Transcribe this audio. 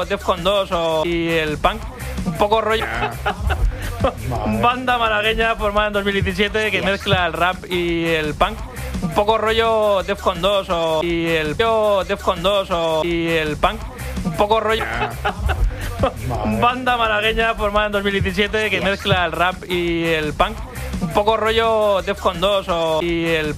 rollo Defcon 2 y el punk, un poco rollo banda malagueña formada en 2017 que mezcla el rap y el punk, un poco rollo Defcon 2 y el punk, un poco rollo banda malagueña formada en 2017 que mezcla el rap y el punk, un poco rollo Defcon 2 y el